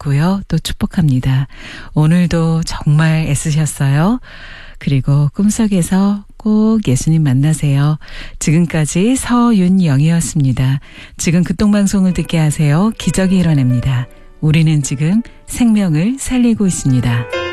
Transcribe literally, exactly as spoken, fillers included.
믿고요. 또 축복합니다. 오늘도 정말 애쓰셨어요. 그리고 꿈속에서 꼭 예수님 만나세요. 지금까지 서윤영이었습니다. 지금 극동방송을 듣게 하세요. 기적이 일어납니다. 우리는 지금 생명을 살리고 있습니다.